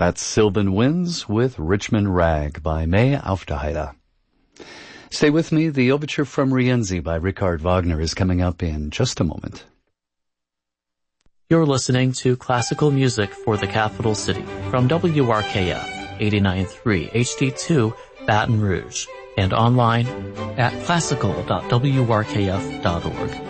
That's Sylvan Winds with Richmond Rag by May Aufderheide. Stay with me. The overture from Rienzi by Richard Wagner is coming up in just a moment. You're listening to classical music for the capital city from WRKF 89.3 HD2 Baton Rouge and online at classical.wrkf.org.